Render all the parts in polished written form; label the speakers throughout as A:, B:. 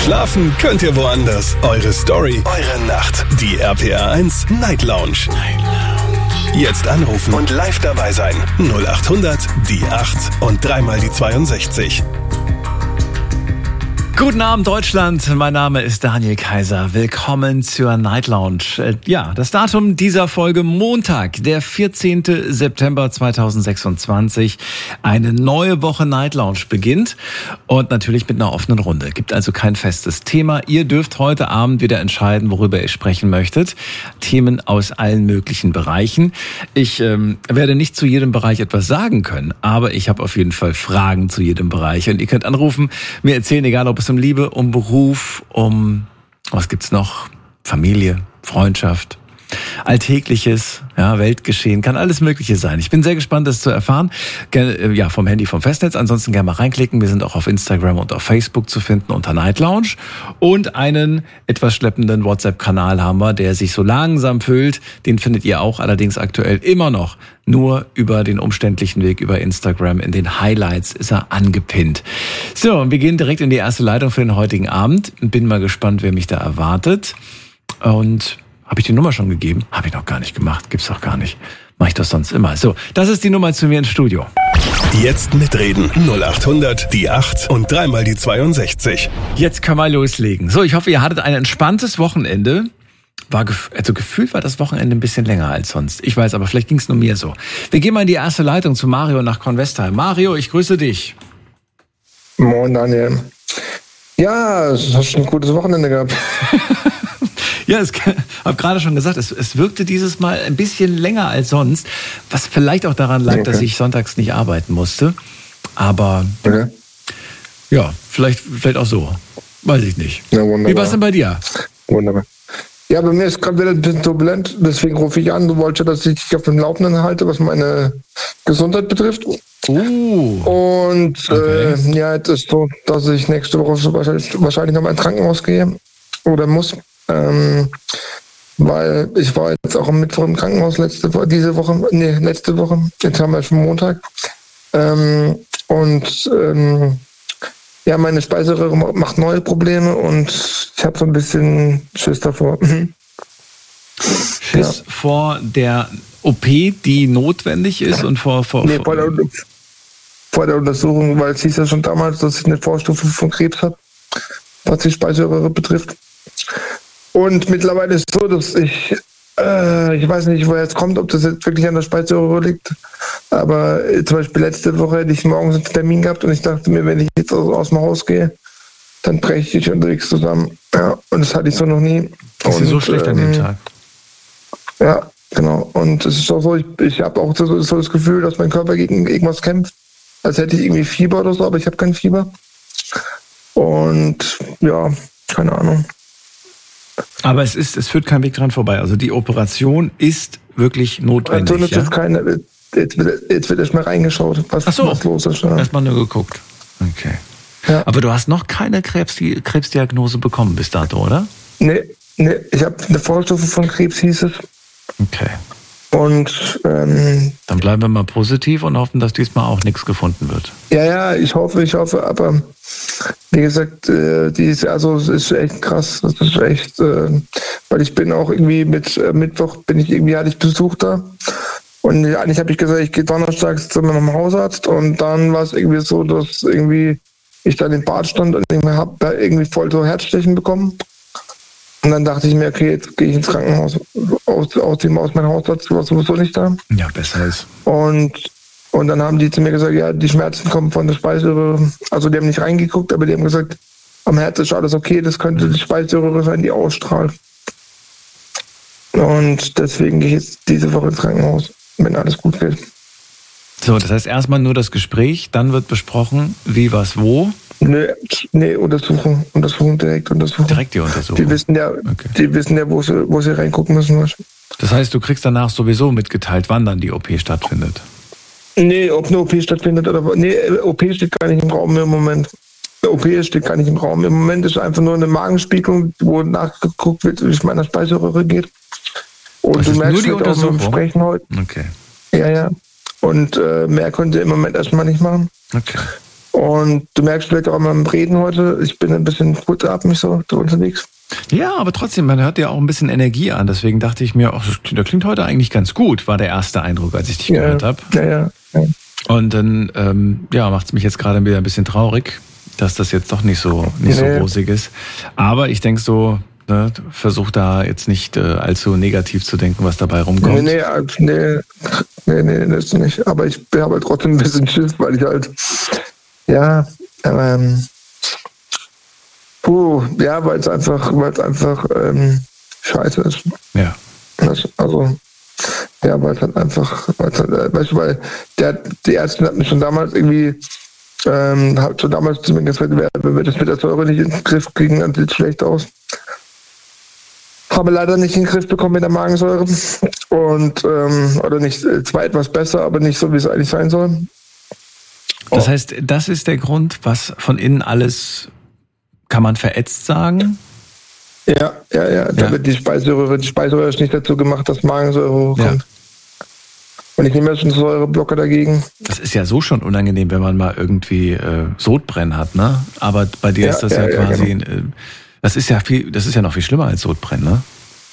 A: Schlafen könnt ihr woanders. Eure Story, eure Nacht. Die RPR 1 Night Lounge. Jetzt anrufen und live dabei sein. 0800 die 8 und dreimal die 62.
B: Guten Abend, Deutschland. Mein Name ist Daniel Kaiser. Willkommen zur Night Lounge. Ja, das Datum dieser Folge Montag, der 14. September 2026. Eine neue Woche Night Lounge beginnt und natürlich mit einer offenen Runde. Gibt also kein festes Thema. Ihr dürft heute Abend wieder entscheiden, worüber ihr sprechen möchtet. Themen aus allen möglichen Bereichen. Ich werde nicht zu jedem Bereich etwas sagen können, aber ich habe auf jeden Fall Fragen zu jedem Bereich. Und ihr könnt anrufen, mir erzählen, egal ob es um Liebe, um Beruf, um, was gibt's noch? Familie, Freundschaft, Alltägliches, ja, Weltgeschehen, kann alles Mögliche sein. Ich bin sehr gespannt, das zu erfahren. Gerne, ja, vom Handy, vom Festnetz. Ansonsten gerne mal reinklicken. Wir sind auch auf Instagram und auf Facebook zu finden unter Night Lounge. Und einen etwas schleppenden WhatsApp-Kanal haben wir, der sich so langsam füllt. Den findet ihr auch allerdings aktuell immer noch nur über den umständlichen Weg über Instagram. In den Highlights ist er angepinnt. So, und wir gehen direkt in die erste Leitung für den heutigen Abend. Bin mal gespannt, wer mich da erwartet. Und habe ich die Nummer schon gegeben? Habe ich noch gar nicht gemacht. Gibt's doch gar nicht. Mache ich doch sonst immer. So, das ist die Nummer zu mir ins Studio.
A: Jetzt mitreden. 0800 die 8 und dreimal die 62.
B: Jetzt können wir loslegen. So, ich hoffe, ihr hattet ein entspanntes Wochenende. Gefühlt war das Wochenende ein bisschen länger als sonst. Ich weiß, aber vielleicht ging es nur mir so. Wir gehen mal in die erste Leitung zu Mario nach Kornwestheim. Mario, ich grüße dich.
C: Moin, Daniel. Ja, du hast ein gutes Wochenende gehabt.
B: Ja, ich habe gerade schon gesagt, es wirkte dieses Mal ein bisschen länger als sonst, was vielleicht auch daran lag, dass ich sonntags nicht arbeiten musste. Aber ja, vielleicht auch so. Weiß ich nicht.
C: Ja, wunderbar.
B: Wie war es denn bei dir?
C: Wunderbar. Ja, bei mir ist gerade wieder ein bisschen turbulent, deswegen rufe ich an. Du wolltest, dass ich dich auf dem Laufenden halte, was meine Gesundheit betrifft. Und ja, jetzt ist so, dass ich nächste Woche wahrscheinlich noch mal ins Krankenhaus gehe oder muss. Weil ich war jetzt auch am Mittwoch im Krankenhaus letzte Woche. Jetzt haben wir schon Montag. Ja, meine Speiseröhre macht neue Probleme und ich habe so ein bisschen Schiss davor.
B: Schiss vor der OP, die notwendig ist und vor
C: der Untersuchung, weil es hieß ja schon damals, dass ich eine Vorstufe von Krebs habe, was die Speiseröhre betrifft. Und mittlerweile ist es so, dass ich weiß nicht, woher es kommt, ob das jetzt wirklich an der Speiseröhre liegt, aber zum Beispiel letzte Woche hätte ich morgens einen Termin gehabt und ich dachte mir, wenn ich jetzt aus dem Haus gehe, dann breche ich unterwegs zusammen. Ja, und das hatte ich so noch nie.
B: Das ist so schlecht an dem Tag.
C: Ja, genau. Und es ist auch so, ich habe auch so das Gefühl, dass mein Körper gegen irgendwas kämpft, als hätte ich irgendwie Fieber oder so, aber ich habe kein Fieber. Und ja, keine Ahnung.
B: Aber es führt kein Weg dran vorbei. Also die Operation ist wirklich notwendig.
C: Also jetzt wird erstmal reingeschaut, was los ist. Ja.
B: Erstmal nur geguckt. Okay.
C: Ja.
B: Aber du hast noch keine Krebsdiagnose bekommen bis dato, oder?
C: Nee, ich habe eine Vorstufe von Krebs, hieß es.
B: Okay.
C: Und
B: dann bleiben wir mal positiv und hoffen, dass diesmal auch nichts gefunden wird.
C: Ja, ich hoffe, aber wie gesagt, es ist echt krass. Das ist echt, weil ich bin auch irgendwie Mittwoch hatte ich Besuch da. Und eigentlich habe ich gesagt, ich gehe donnerstags zu meinem Hausarzt und dann war es irgendwie so, dass irgendwie ich da im Bad stand und ich habe da irgendwie voll so Herzstechen bekommen. Und dann dachte ich mir, okay, jetzt gehe ich ins Krankenhaus. Aus meinem Hausarzt war sowieso nicht da.
B: Ja, besser ist.
C: Und dann haben die zu mir gesagt, ja, die Schmerzen kommen von der Speiseröhre. Also die haben nicht reingeguckt, aber die haben gesagt, am Herz ist alles okay, das könnte die Speiseröhre sein, die ausstrahlt. Und deswegen gehe ich jetzt diese Woche ins Krankenhaus, wenn alles gut geht.
B: So, das heißt erstmal nur das Gespräch, dann wird besprochen, wie, was, wo.
C: Nee, Untersuchung. Direkt
B: die Untersuchung?
C: Die wissen ja, wo sie reingucken müssen.
B: Das heißt, du kriegst danach sowieso mitgeteilt, wann dann die OP stattfindet?
C: Nee, ob eine OP stattfindet oder... Nee, OP steht gar nicht im Raum im Moment. OP steht gar nicht im Raum. Im Moment ist einfach nur eine Magenspiegelung, wo nachgeguckt wird, wie es meiner Speiseröhre geht. Und
B: das
C: du
B: ist
C: merkst
B: nur die Untersuchung?
C: Auch Sprechen heute.
B: Okay.
C: Ja. Und mehr könnt ihr im Moment erstmal nicht machen.
B: Okay.
C: Und du merkst vielleicht auch beim Reden heute, ich bin ein bisschen kurzatmig so unterwegs.
B: Ja, aber trotzdem, man hört ja auch ein bisschen Energie an. Deswegen dachte ich mir, ach, das klingt heute eigentlich ganz gut, war der erste Eindruck, als ich dich gehört habe.
C: Ja.
B: Und dann macht es mich jetzt gerade wieder ein bisschen traurig, dass das jetzt doch nicht so rosig ist. Aber ich denke so, ne, versuch da jetzt nicht allzu negativ zu denken, was dabei rumkommt.
C: Nee, das ist nicht. Aber ich habe halt trotzdem ein bisschen Schiss, weil ich halt, weil es einfach scheiße ist.
B: Ja.
C: Weil die Ärzte hatten schon damals irgendwie, hat schon damals zu mir gesagt, wenn wir das mit der Säure nicht in den Griff kriegen, dann sieht es schlecht aus. Habe leider nicht in den Griff bekommen mit der Magensäure und oder nicht, zwar etwas besser, aber nicht so, wie es eigentlich sein soll.
B: Das heißt, das ist der Grund, was von innen alles, kann man verätzt sagen?
C: Ja. Da wird die Speiseröhre ist nicht dazu gemacht, dass Magensäure hochkommt. Und ich nehme jetzt einen Säureblocker dagegen.
B: Das ist ja so schon unangenehm, wenn man mal irgendwie Sodbrennen hat, ne? Aber bei dir ist das ja quasi, genau. Das ist ja noch viel schlimmer als Sodbrennen, ne?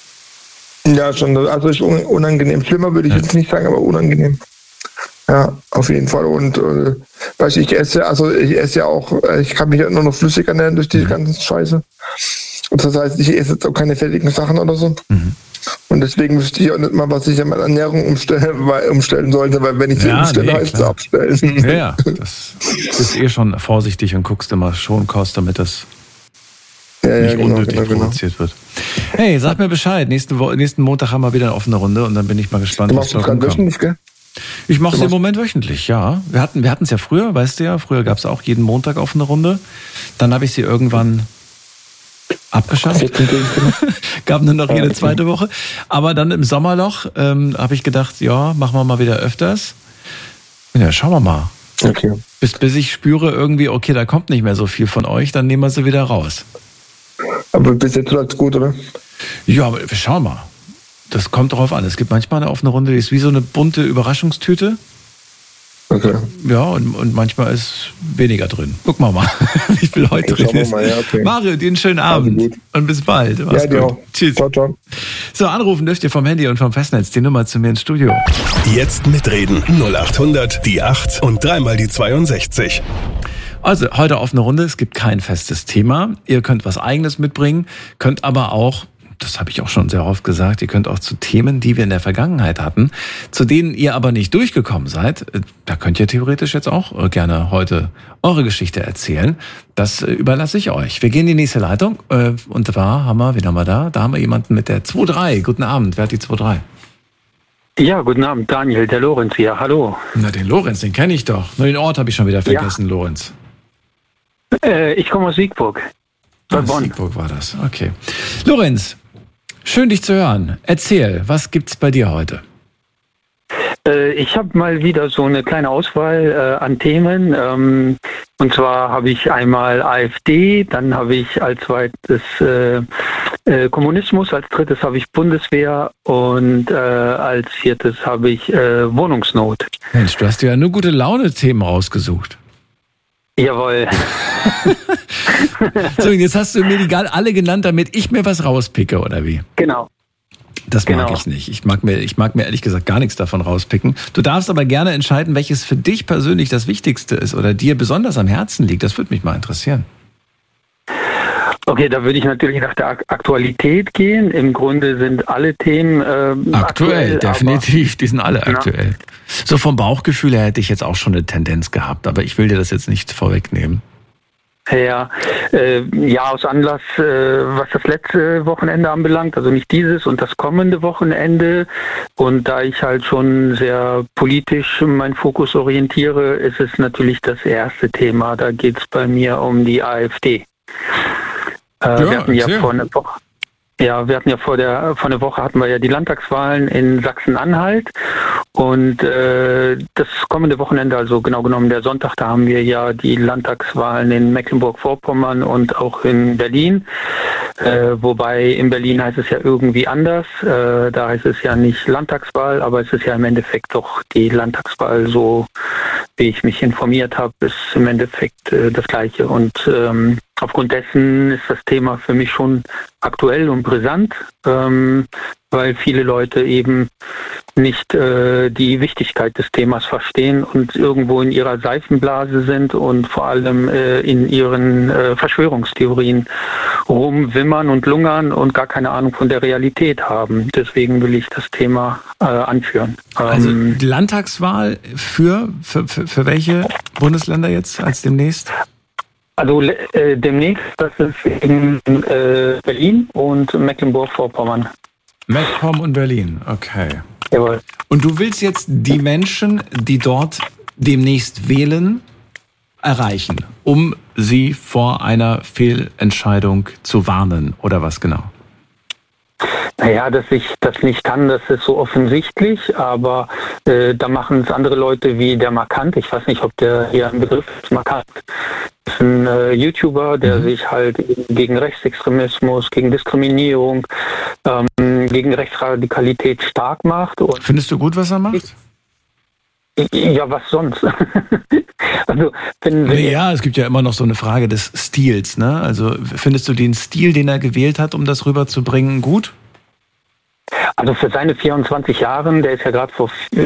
C: Ja, schon. Also ist unangenehm. Schlimmer würde ich jetzt nicht sagen, aber unangenehm. Ja, auf jeden Fall. Und ich esse ja auch, ich kann mich ja nur noch flüssig ernähren durch die ganze Scheiße. Und das heißt, ich esse jetzt auch keine fertigen Sachen oder so. Mhm. Und deswegen wüsste ich auch nicht mal, was ich an meiner Ernährung umstellen sollte, weil wenn ich sie umstelle, heißt es abstellen.
B: Ja, das bist schon vorsichtig und guckst immer Schonkost, damit das nicht unnötig provoziert wird. Hey, sag mir Bescheid. Nächsten Montag haben wir wieder eine offene Runde und dann bin ich mal gespannt, was da rumkommt. Wöchentlich, gell? Ich mache es im Moment wöchentlich, ja. Wir hatten es ja früher, weißt du ja. Früher gab es auch jeden Montag offene Runde. Dann habe ich sie irgendwann abgeschafft. Gab nur noch jede zweite Woche. Aber dann im Sommerloch habe ich gedacht, ja, machen wir mal wieder öfters. Ja, schauen wir mal.
C: Okay.
B: Bis ich spüre irgendwie, okay, da kommt nicht mehr so viel von euch, dann nehmen wir sie wieder raus.
C: Aber bis jetzt läuft's gut, oder?
B: Ja, aber wir schauen mal. Das kommt darauf an. Es gibt manchmal eine offene Runde, die ist wie so eine bunte Überraschungstüte.
C: Okay.
B: Ja, und manchmal ist weniger drin. Gucken wir mal, wie viel heute drin ist. Okay. Mario, dir einen schönen Abend und bis bald. Mach's gut. Auch. Tschüss. Ciao. So, anrufen dürft ihr vom Handy und vom Festnetz die Nummer zu mir ins Studio.
A: Jetzt mitreden. 0800 die 8 und 3 die 62.
B: Also heute offene Runde, es gibt kein festes Thema. Ihr könnt was Eigenes mitbringen, könnt aber auch, das habe ich auch schon sehr oft gesagt, ihr könnt auch zu Themen, die wir in der Vergangenheit hatten, zu denen ihr aber nicht durchgekommen seid, da könnt ihr theoretisch jetzt auch gerne heute eure Geschichte erzählen. Das überlasse ich euch. Wir gehen in die nächste Leitung und wen haben wir da? Da haben wir jemanden mit der 2-3. Guten Abend, wer hat die 2-3?
D: Ja, guten Abend, Daniel, der Lorenz hier, hallo.
B: Na, den Lorenz, den kenne ich doch. Nur den Ort habe ich schon wieder vergessen, ja. Lorenz.
D: Ich komme aus Siegburg. Bei Bonn.
B: Siegburg war das, okay. Lorenz, schön dich zu hören. Erzähl, was gibt's bei dir heute?
D: Ich habe mal wieder so eine kleine Auswahl an Themen. Und zwar habe ich einmal AfD, dann habe ich als zweites Kommunismus, als drittes habe ich Bundeswehr und als viertes habe ich Wohnungsnot.
B: Mensch, du hast dir ja nur gute Laune-Themen rausgesucht.
D: Jawohl.
B: So, jetzt hast du mir die alle genannt, damit ich mir was rauspicke, oder wie?
D: Genau.
B: Das mag ich nicht. Ich mag mir ehrlich gesagt gar nichts davon rauspicken. Du darfst aber gerne entscheiden, welches für dich persönlich das Wichtigste ist oder dir besonders am Herzen liegt. Das würde mich mal interessieren.
D: Okay, da würde ich natürlich nach der Aktualität gehen. Im Grunde sind alle Themen
B: aktuell, definitiv. Die sind alle aktuell. So vom Bauchgefühl her hätte ich jetzt auch schon eine Tendenz gehabt, aber ich will dir das jetzt nicht vorwegnehmen.
D: Ja, aus Anlass, was das letzte Wochenende anbelangt, also nicht dieses und das kommende Wochenende. Und da ich halt schon sehr politisch meinen Fokus orientiere, ist es natürlich das erste Thema. Da geht es bei mir um die AfD. Wir hatten ja vor einer Woche hatten wir ja die Landtagswahlen in Sachsen-Anhalt und das kommende Wochenende, also genau genommen der Sonntag, da haben wir ja die Landtagswahlen in Mecklenburg-Vorpommern und auch in Berlin. Wobei in Berlin heißt es ja irgendwie anders. Da heißt es ja nicht Landtagswahl, aber es ist ja im Endeffekt doch die Landtagswahl, so wie ich mich informiert habe, ist im Endeffekt das Gleiche. Und aufgrund dessen ist das Thema für mich schon aktuell und brisant, weil viele Leute eben nicht die Wichtigkeit des Themas verstehen und irgendwo in ihrer Seifenblase sind und vor allem in ihren Verschwörungstheorien rumwimmern und lungern und gar keine Ahnung von der Realität haben. Deswegen will ich das Thema anführen.
B: Also die Landtagswahl für welche Bundesländer jetzt als demnächst?
D: Also demnächst, das ist in Berlin und Mecklenburg-Vorpommern.
B: MacPom und Berlin, okay.
D: Jawohl.
B: Und du willst jetzt die Menschen, die dort demnächst wählen, erreichen, um sie vor einer Fehlentscheidung zu warnen, oder was genau?
D: Naja, dass ich das nicht kann, das ist so offensichtlich, aber da machen es andere Leute wie der Markant. Ich weiß nicht, ob der hier ein Begriff ist. Markant ist ein YouTuber, der sich halt gegen Rechtsextremismus, gegen Diskriminierung, gegen Rechtsradikalität stark macht. Und
B: findest du gut, was er macht?
D: Ja, was sonst? Also,
B: ja, es gibt ja immer noch so eine Frage des Stils, ne? Also findest du den Stil, den er gewählt hat, um das rüberzubringen, gut?
D: Also für seine 24 Jahren, der ist ja gerade vor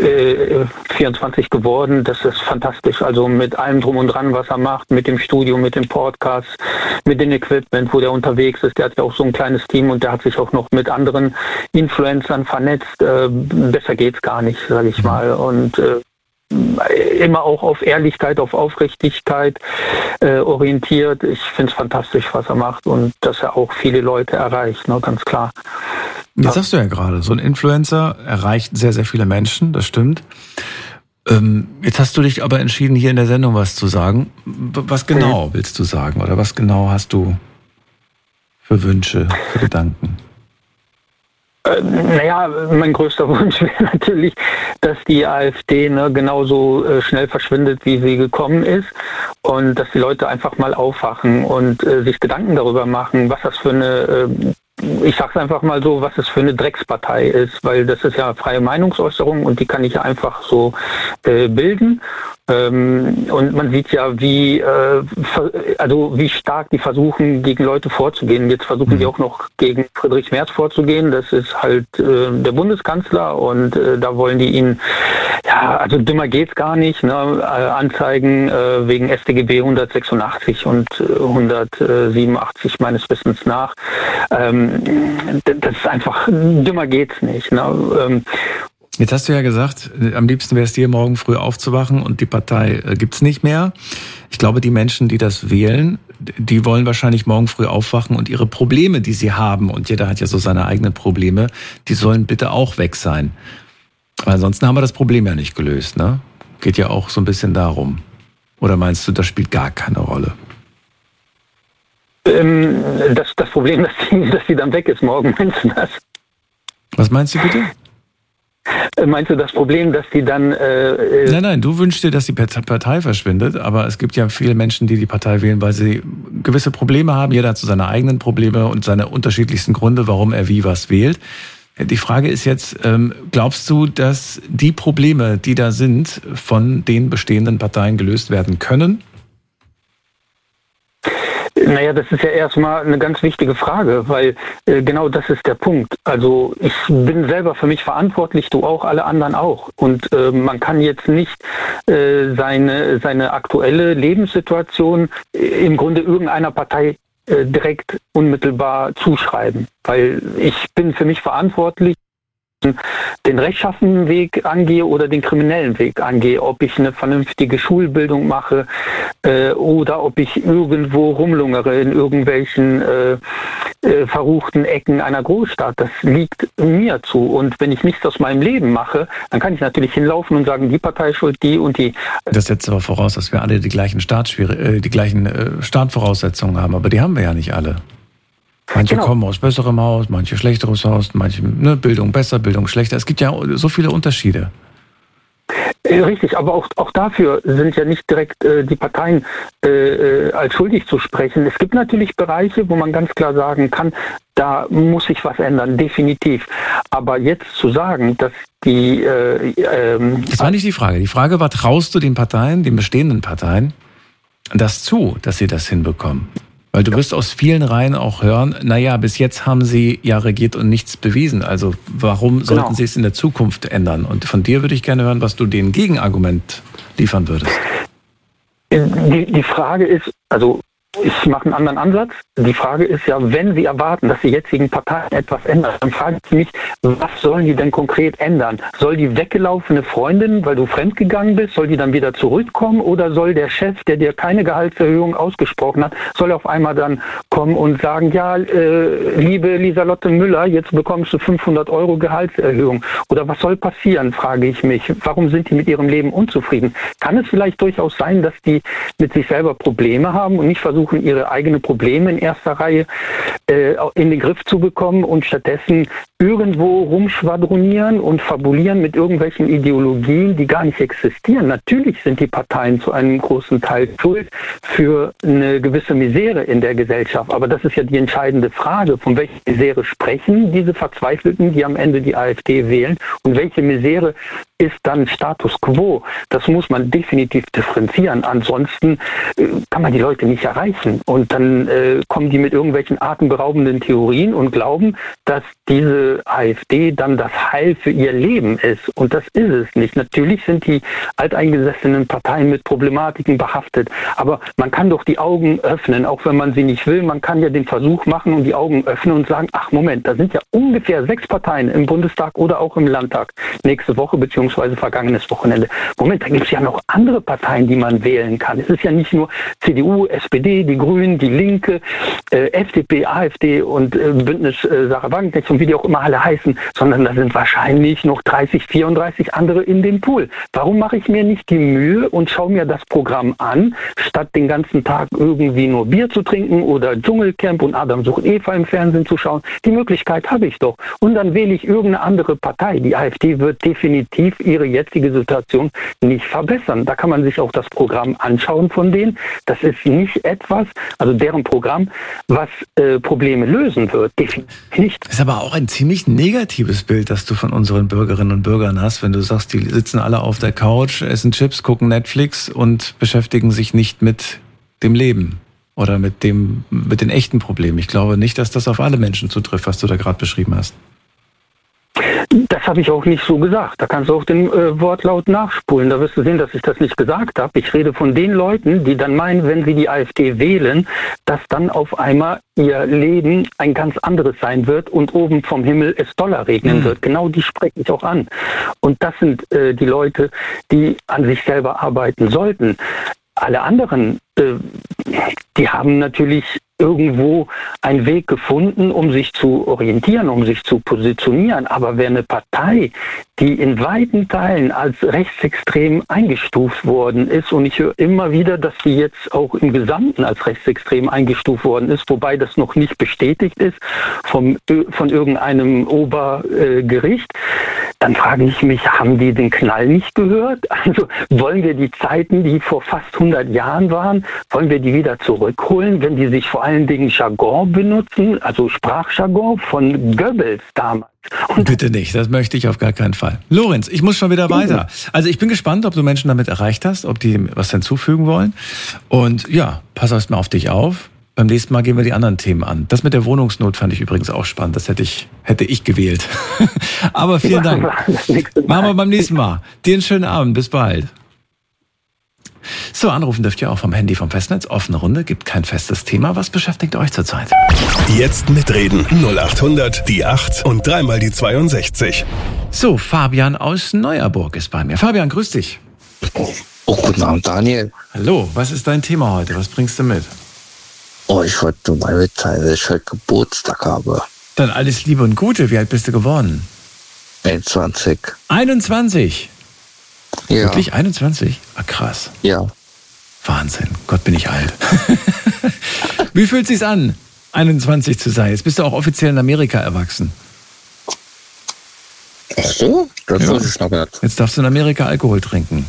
D: 24 geworden, das ist fantastisch. Also mit allem drum und dran, was er macht, mit dem Studio, mit dem Podcast, mit dem Equipment, wo der unterwegs ist. Der hat ja auch so ein kleines Team und der hat sich auch noch mit anderen Influencern vernetzt. Besser geht's gar nicht, sage ich mal. Und immer auch auf Ehrlichkeit, auf Aufrichtigkeit orientiert. Ich finde es fantastisch, was er macht und dass er auch viele Leute erreicht, ne, ganz klar.
B: Jetzt sagst du ja gerade, so ein Influencer erreicht sehr, sehr viele Menschen, das stimmt. Jetzt hast du dich aber entschieden, hier in der Sendung was zu sagen. Was genau willst du sagen oder was genau hast du für Wünsche, für Gedanken?
D: Naja, mein größter Wunsch wäre natürlich, dass die AfD genauso schnell verschwindet, wie sie gekommen ist und dass die Leute einfach mal aufwachen und sich Gedanken darüber machen, was das für eine, ich sag's einfach mal so, was es für eine Dreckspartei ist, weil das ist ja freie Meinungsäußerung und die kann ich ja einfach so bilden. Und man sieht ja, wie stark die versuchen, gegen Leute vorzugehen. Jetzt versuchen die auch noch gegen Friedrich Merz vorzugehen. Das ist halt der Bundeskanzler und da wollen die ihn, ja, also dümmer geht's gar nicht, ne, anzeigen wegen StGB 186 und 187 meines Wissens nach. Das ist einfach, dümmer geht's nicht, ne.
B: Jetzt hast du ja gesagt, am liebsten wäre es dir, morgen früh aufzuwachen und die Partei gibt's nicht mehr. Ich glaube, die Menschen, die das wählen, die wollen wahrscheinlich morgen früh aufwachen und ihre Probleme, die sie haben, und jeder hat ja so seine eigenen Probleme, die sollen bitte auch weg sein. Weil ansonsten haben wir das Problem ja nicht gelöst, ne? Geht ja auch so ein bisschen darum. Oder meinst du, das spielt gar keine Rolle?
D: Das Problem, dass sie dann weg ist morgen, meinst du das?
B: Was meinst du bitte?
D: Meinst du das Problem, dass die dann...
B: Nein, du wünschst dir, dass die Partei verschwindet, aber es gibt ja viele Menschen, die die Partei wählen, weil sie gewisse Probleme haben. Jeder hat so seine eigenen Probleme und seine unterschiedlichsten Gründe, warum er wie was wählt. Die Frage ist jetzt, glaubst du, dass die Probleme, die da sind, von den bestehenden Parteien gelöst werden können?
D: Naja, das ist ja erstmal eine ganz wichtige Frage, weil genau das ist der Punkt. Also ich bin selber für mich verantwortlich, du auch, alle anderen auch. Und man kann jetzt nicht seine aktuelle Lebenssituation im Grunde irgendeiner Partei direkt unmittelbar zuschreiben. Weil ich bin für mich verantwortlich, den rechtschaffenen Weg angehe oder den kriminellen Weg angehe, ob ich eine vernünftige Schulbildung mache oder ob ich irgendwo rumlungere in irgendwelchen verruchten Ecken einer Großstadt. Das liegt mir zu. Und wenn ich nichts aus meinem Leben mache, dann kann ich natürlich hinlaufen und sagen, die Partei ist schuld, die und die.
B: Das setzt aber voraus, dass wir alle die gleichen Startvoraussetzungen haben. Aber die haben wir ja nicht alle. Manche kommen aus besserem Haus, manche schlechteres Haus, manche Bildung besser, Bildung schlechter. Es gibt ja so viele Unterschiede.
D: Richtig, aber auch dafür sind ja nicht direkt die Parteien als schuldig zu sprechen. Es gibt natürlich Bereiche, wo man ganz klar sagen kann, da muss sich was ändern, definitiv. Aber jetzt zu sagen, dass die...
B: das war nicht die Frage. Die Frage war, traust du den Parteien, den bestehenden Parteien, das zu, dass sie das hinbekommen? Weil du wirst aus vielen Reihen auch hören, naja, bis jetzt haben sie ja regiert und nichts bewiesen. Also warum sollten sie es in der Zukunft ändern? Und von dir würde ich gerne hören, was du dem Gegenargument liefern würdest.
D: Die Frage ist, also ich mache einen anderen Ansatz. Die Frage ist ja, wenn Sie erwarten, dass die jetzigen Parteien etwas ändern, dann frage ich mich, was sollen die denn konkret ändern? Soll die weggelaufene Freundin, weil du fremdgegangen bist, soll die dann wieder zurückkommen? Oder soll der Chef, der dir keine Gehaltserhöhung ausgesprochen hat, soll auf einmal dann kommen und sagen, ja, liebe Lieselotte Müller, jetzt bekommst du 500 € Gehaltserhöhung? Oder was soll passieren, frage ich mich. Warum sind die mit ihrem Leben unzufrieden? Kann es vielleicht durchaus sein, dass die mit sich selber Probleme haben und nicht versuchen, ihre eigenen Probleme in erster Reihe in den Griff zu bekommen und stattdessen irgendwo rumschwadronieren und fabulieren mit irgendwelchen Ideologien, die gar nicht existieren. Natürlich sind die Parteien zu einem großen Teil schuld für eine gewisse Misere in der Gesellschaft. Aber das ist ja die entscheidende Frage. Von welcher Misere sprechen diese Verzweifelten, die am Ende die AfD wählen? Und welche Misere ist dann Status quo? Das muss man definitiv differenzieren. Ansonsten kann man die Leute nicht erreichen. Und dann kommen die mit irgendwelchen atemberaubenden Theorien und glauben, dass diese AfD dann das Heil für ihr Leben ist. Und das ist es nicht. Natürlich sind die alteingesessenen Parteien mit Problematiken behaftet. Aber man kann doch die Augen öffnen, auch wenn man sie nicht will. Man kann ja den Versuch machen und die Augen öffnen und sagen, ach Moment, da sind ja ungefähr 6 Parteien im Bundestag oder auch im Landtag nächste Woche beziehungsweise vergangenes Wochenende. Moment, da gibt es ja noch andere Parteien, die man wählen kann. Es ist ja nicht nur CDU, SPD, die Grünen, die Linke, FDP, AfD und Bündnis Sarah Wagenknecht und wie die auch immer alle heißen, sondern da sind wahrscheinlich noch 30, 34 andere in dem Pool. Warum mache ich mir nicht die Mühe und schaue mir das Programm an, statt den ganzen Tag irgendwie nur Bier zu trinken oder Dschungelcamp und Adam sucht Eva im Fernsehen zu schauen? Die Möglichkeit habe ich doch. Und dann wähle ich irgendeine andere Partei. Die AfD wird definitiv ihre jetzige Situation nicht verbessern. Da kann man sich auch das Programm anschauen von denen. Das ist nicht etwas, also deren Programm, was Probleme lösen wird. Definitiv nicht.
B: Das ist aber auch ein ziemlich negatives Bild, das du von unseren Bürgerinnen und Bürgern hast, wenn du sagst, die sitzen alle auf der Couch, essen Chips, gucken Netflix und beschäftigen sich nicht mit dem Leben oder mit den echten Problemen. Ich glaube nicht, dass das auf alle Menschen zutrifft, was du da gerade beschrieben hast.
D: Das habe ich auch nicht so gesagt. Da kannst du auch den Wortlaut nachspulen. Da wirst du sehen, dass ich das nicht gesagt habe. Ich rede von den Leuten, die dann meinen, wenn sie die AfD wählen, dass dann auf einmal ihr Leben ein ganz anderes sein wird und oben vom Himmel es Dollar regnen wird. Genau die spreche ich auch an. Und das sind die Leute, die an sich selber arbeiten sollten. Alle anderen, die haben natürlich irgendwo einen Weg gefunden, um sich zu orientieren, um sich zu positionieren. Aber wer eine Partei, die in weiten Teilen als rechtsextrem eingestuft worden ist, und ich höre immer wieder, dass die jetzt auch im Gesamten als rechtsextrem eingestuft worden ist, wobei das noch nicht bestätigt ist von irgendeinem Obergericht, dann frage ich mich, haben die den Knall nicht gehört? Also wollen wir die Zeiten, die vor fast 100 Jahren waren, wollen wir die wieder zurückholen, wenn die sich vor allen Dingen Jargon benutzen, also Sprachjargon von Goebbels damals?
B: Und bitte nicht, das möchte ich auf gar keinen Fall. Lorenz, ich muss schon wieder weiter. Also ich bin gespannt, ob du Menschen damit erreicht hast, ob die was hinzufügen wollen. Und ja, pass erst mal auf dich auf. Beim nächsten Mal gehen wir die anderen Themen an. Das mit der Wohnungsnot fand ich übrigens auch spannend. Das hätte ich gewählt. Aber vielen Dank. Machen wir beim nächsten Mal. Dir einen schönen Abend. Bis bald. So, anrufen dürft ihr auch vom Handy vom Festnetz. Offene Runde, gibt kein festes Thema. Was beschäftigt euch zurzeit?
A: Jetzt mitreden. 0800 die 8 und dreimal die 62.
B: So, Fabian aus Neuerburg ist bei mir. Fabian, grüß dich.
E: Oh, guten Abend, Daniel.
B: Hallo, was ist dein Thema heute? Was bringst du mit?
E: Oh, ich wollte nur mal mitteilen, dass ich heute Geburtstag habe.
B: Dann alles Liebe und Gute. Wie alt bist du geworden?
E: 21.
B: 21?
E: Ja.
B: Wirklich 21? Ah, krass.
E: Ja.
B: Wahnsinn. Gott, bin ich alt. Wie fühlt es sich an, 21 zu sein? Jetzt bist du auch offiziell in Amerika erwachsen.
E: Ach so? Das wusste ich noch nicht.
B: Jetzt darfst du in Amerika Alkohol trinken.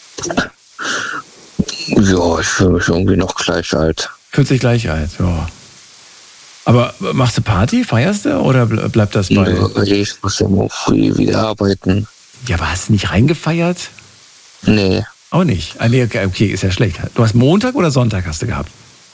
E: Ja, ich fühle mich irgendwie noch gleich alt.
B: Fühlt sich gleich alt, ja. Aber machst du Party, feierst du oder bleibt das bei...
E: Ich muss ja morgen früh wieder arbeiten.
B: Ja, aber hast du nicht reingefeiert?
E: Nee.
B: Auch nicht? Nee, okay, ist ja schlecht. Du hast Montag oder Sonntag hast du gehabt?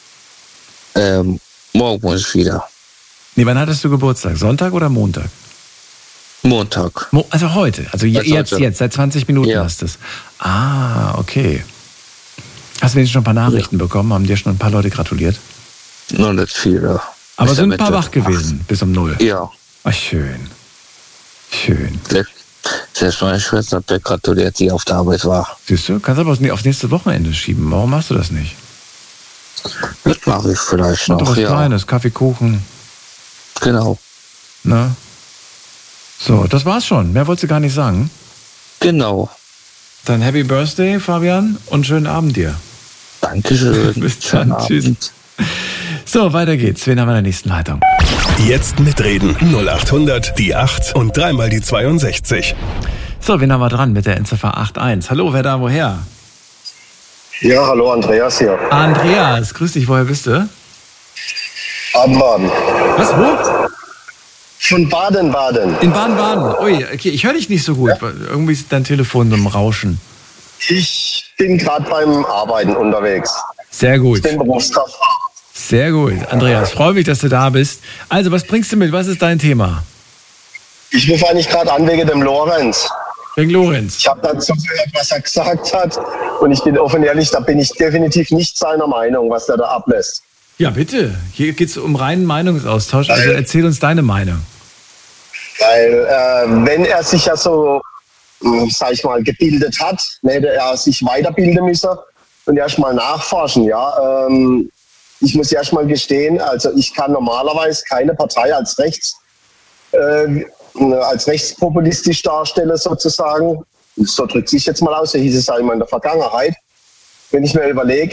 E: Morgen muss ich wieder.
B: Nee, wann hattest du Geburtstag? Sonntag oder Montag?
E: Montag.
B: Also heute? Also jetzt, seit 20 Minuten hast du es. Ah, okay. Hast du wenigstens schon ein paar Nachrichten bekommen? Haben dir schon ein paar Leute gratuliert?
E: Noch nicht viele.
B: Aber sind ein paar wach gewesen, bis um 0?
E: Ja.
B: Ach, schön. Schön.
E: Selbst meine Schwester hat mir gratuliert, die auf der Arbeit war.
B: Siehst du? Kannst aber aufs nächste Wochenende schieben. Warum machst du das nicht?
E: Das mache ich vielleicht noch,
B: was Kleines, Kaffee, Kuchen.
E: Genau.
B: Na? So, das war's schon. Mehr wolltest du gar nicht sagen?
E: Genau.
B: Dann Happy Birthday, Fabian, und schönen Abend dir.
E: Dankeschön.
B: Bis dann. Tschüss. So, weiter geht's. Wen haben wir in der nächsten Leitung?
A: Jetzt mitreden. 0800 die 8 und dreimal die 62.
B: So, wen haben wir dran mit der Endziffer 81? Hallo, wer da, woher?
F: Ja, hallo, Andreas hier.
B: Andreas, grüß dich, woher bist du?
F: Baden-Baden.
B: Was, wo?
F: Von Baden-Baden.
B: In Baden-Baden. Ui, okay, ich höre dich nicht so gut. Ja. Irgendwie ist dein Telefon im Rauschen.
F: Ich bin gerade beim Arbeiten unterwegs.
B: Sehr gut.
F: Ich bin Berufskraftfahrer.
B: Sehr gut. Andreas, freue mich, dass du da bist. Also, was bringst du mit? Was ist dein Thema?
F: Ich rufe eigentlich gerade an wegen dem Lorenz.
B: Wegen Lorenz?
F: Ich habe dazu gehört, was er gesagt hat. Und ich bin offen ehrlich, da bin ich definitiv nicht seiner Meinung, was er da ablässt.
B: Ja, bitte. Hier geht es um reinen Meinungsaustausch. Also erzähl uns deine Meinung.
F: Weil, wenn er sich ja so, sag ich mal, gebildet hat, hätte er sich weiterbilden müssen und erst mal nachforschen, ja. Ich muss erst mal gestehen, also ich kann normalerweise keine Partei als rechtspopulistisch darstellen sozusagen. So drückt sich jetzt mal aus, so hieß es einmal in der Vergangenheit. Wenn ich mir überlege,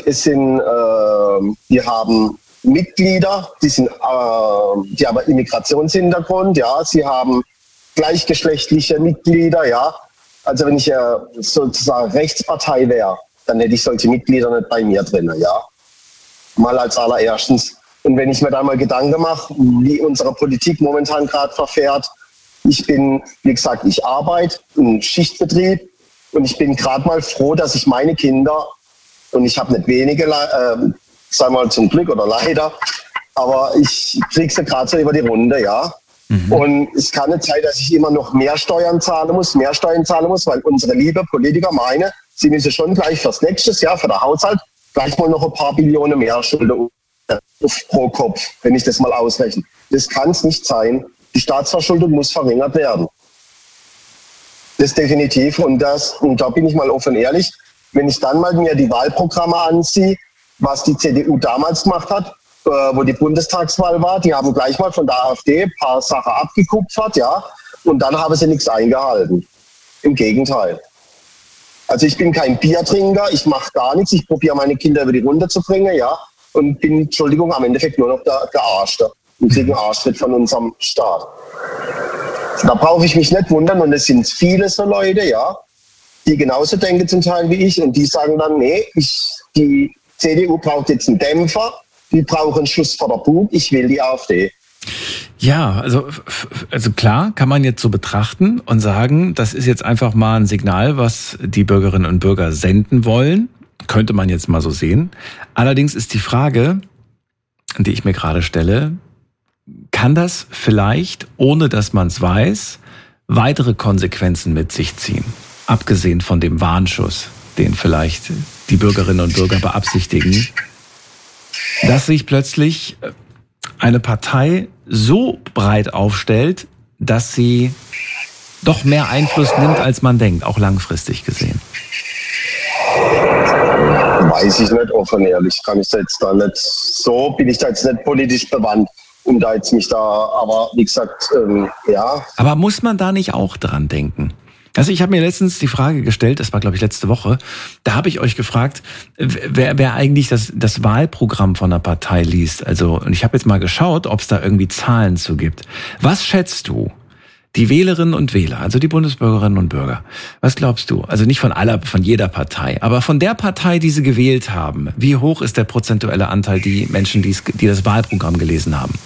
F: die haben Mitglieder, die haben Immigrationshintergrund, ja, sie haben gleichgeschlechtliche Mitglieder, ja. Also wenn ich sozusagen Rechtspartei wäre, dann hätte ich solche Mitglieder nicht bei mir drin, ja. Mal als allererstens. Und wenn ich mir da mal Gedanken mache, wie unsere Politik momentan gerade verfährt, ich bin, wie gesagt, ich arbeite im Schichtbetrieb und ich bin gerade mal froh, dass ich meine Kinder, und ich habe nicht wenige, sagen wir mal zum Glück oder leider, aber ich kriege sie gerade so über die Runde, ja. Mhm. Und es kann nicht sein, dass ich immer noch mehr Steuern zahlen muss, weil unsere liebe Politiker meinen, sie müssen schon gleich fürs nächste Jahr, für den Haushalt, gleich mal noch ein paar Billionen mehr Schulden pro Kopf, wenn ich das mal ausrechne. Das kann es nicht sein. Die Staatsverschuldung muss verringert werden. Das definitiv. Und da bin ich mal offen ehrlich, wenn ich dann mal mir die Wahlprogramme anziehe, was die CDU damals gemacht hat, wo die Bundestagswahl war, die haben gleich mal von der AfD ein paar Sachen abgekupfert, ja, und dann haben sie nichts eingehalten. Im Gegenteil. Also ich bin kein Biertrinker, ich mache gar nichts, ich probiere meine Kinder über die Runde zu bringen, ja, und bin, Entschuldigung, am Endeffekt nur noch der Gearschte und kriege einen Arschtritt von unserem Staat. Da brauche ich mich nicht wundern, und es sind viele so Leute, ja, die genauso denken zum Teil wie ich, und die sagen dann, nee, die CDU braucht jetzt einen Dämpfer, die brauchen einen Schuss vor der Bug, ich will die AfD.
B: Ja, also klar, kann man jetzt so betrachten und sagen, das ist jetzt einfach mal ein Signal, was die Bürgerinnen und Bürger senden wollen. Könnte man jetzt mal so sehen. Allerdings ist die Frage, die ich mir gerade stelle, kann das vielleicht, ohne dass man es weiß, weitere Konsequenzen mit sich ziehen? Abgesehen von dem Warnschuss, den vielleicht die Bürgerinnen und Bürger beabsichtigen, dass sich plötzlich eine Partei so breit aufstellt, dass sie doch mehr Einfluss nimmt, als man denkt, auch langfristig gesehen.
F: Weiß ich nicht, offen ehrlich. Kann ich jetzt da nicht, so bin ich da jetzt nicht politisch bewandt, um da jetzt mich da, aber wie gesagt, ja.
B: Aber muss man da nicht auch dran denken? Also ich habe mir letztens die Frage gestellt, das war glaube ich letzte Woche, da habe ich euch gefragt, wer eigentlich das Wahlprogramm von einer Partei liest. Also, und ich habe jetzt mal geschaut, ob es da irgendwie Zahlen zu gibt. Was schätzt du? Die Wählerinnen und Wähler, also die Bundesbürgerinnen und Bürger. Was glaubst du? Also nicht von jeder Partei, aber von der Partei, die sie gewählt haben. Wie hoch ist der prozentuelle Anteil die Menschen, die das Wahlprogramm gelesen haben?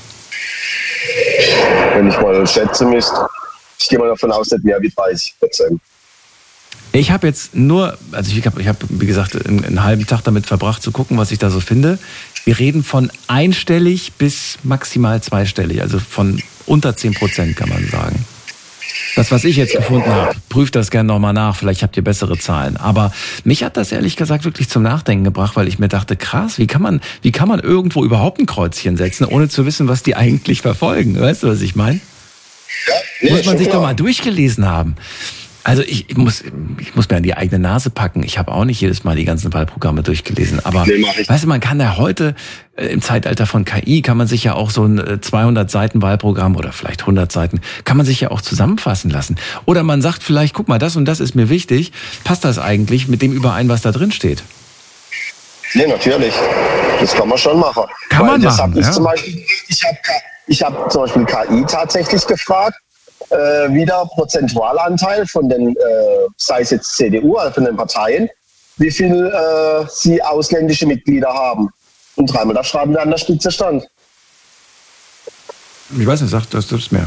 F: Wenn ich mal schätzen müsste, ich gehe mal davon aus, nicht mehr wie 30%.
B: Ich habe jetzt ich habe wie gesagt einen halben Tag damit verbracht zu gucken, was ich da so finde. Wir reden von einstellig bis maximal zweistellig, also von unter 10% kann man sagen. Das, was ich jetzt gefunden habe, prüft das gerne nochmal nach, vielleicht habt ihr bessere Zahlen. Aber mich hat das ehrlich gesagt wirklich zum Nachdenken gebracht, weil ich mir dachte, krass, wie kann man irgendwo überhaupt ein Kreuzchen setzen, ohne zu wissen, was die eigentlich verfolgen? Weißt du, was ich meine? Ja, muss man sich doch mal durchgelesen haben. Also ich muss mir an die eigene Nase packen. Ich habe auch nicht jedes Mal die ganzen Wahlprogramme durchgelesen. Aber weißt du, man kann ja heute im Zeitalter von KI, kann man sich ja auch so ein 200 Seiten Wahlprogramm oder vielleicht 100 Seiten, kann man sich ja auch zusammenfassen lassen. Oder man sagt vielleicht, guck mal, das und das ist mir wichtig. Passt das eigentlich mit dem überein, was da drin steht?
F: Nee, natürlich. Das kann man schon machen.
B: Kann man machen, ja?
F: Ich habe zum Beispiel KI tatsächlich gefragt, wie der Prozentualanteil von den, sei es jetzt CDU, also von den Parteien, wie viel sie ausländische Mitglieder haben. Und dreimal da schreiben wir an der Spitze stand.
B: Ich weiß nicht, sag das mehr.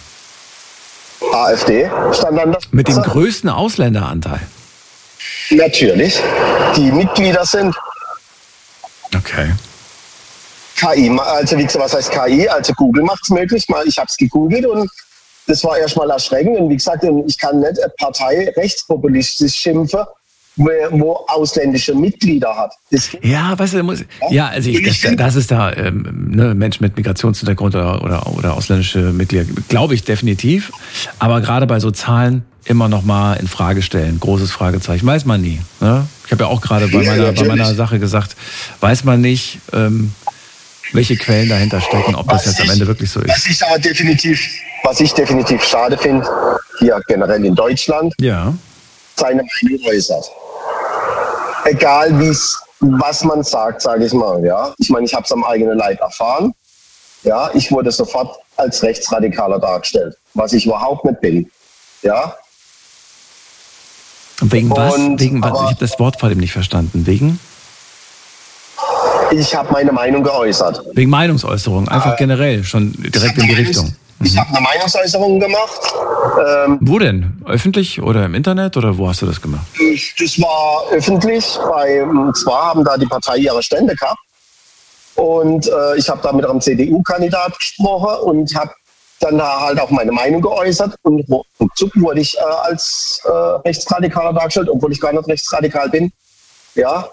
F: AfD stand an der Spitze.
B: Mit dem größten Ausländeranteil?
F: Natürlich. Die Mitglieder sind.
B: Okay.
F: KI, also wie gesagt, was heißt KI? Also Google macht es möglich. Ich habe es gegoogelt und das war erstmal erschreckend. Und wie gesagt, ich kann nicht eine Partei rechtspopulistisch schimpfen, wo ausländische Mitglieder hat.
B: Ja, weißt du, das ist da Menschen mit Migrationshintergrund oder ausländische Mitglieder, glaube ich definitiv. Aber gerade bei so Zahlen immer noch mal in Frage stellen, großes Fragezeichen, weiß man nie. Ne? Ich habe ja auch gerade bei meiner Sache gesagt, weiß man nicht, welche Quellen dahinter stecken, ob das jetzt am Ende wirklich so ist.
F: Was ich definitiv schade finde, hier generell in Deutschland, seine Meinung äußert. Egal was man sagt, sage ich mal. Ja? Ich meine, ich habe es am eigenen Leib erfahren. Ja? Ich wurde sofort als Rechtsradikaler dargestellt, was ich überhaupt nicht bin. Ja?
B: Wegen was? Ich habe das Wort vor dem nicht verstanden. Wegen?
F: Ich habe meine Meinung geäußert.
B: Wegen Meinungsäußerung, einfach generell, schon direkt in die Richtung.
F: Ich habe eine Meinungsäußerung gemacht.
B: Wo denn? Öffentlich oder im Internet oder wo hast du das gemacht?
F: Das war öffentlich. Zwar haben da die Partei ihre Stände gehabt. Und ich habe da mit einem CDU-Kandidat gesprochen und habe dann da halt auch meine Meinung geäußert. Und ruckzuck wurde ich als Rechtsradikaler dargestellt, obwohl ich gar nicht rechtsradikal bin. Ja,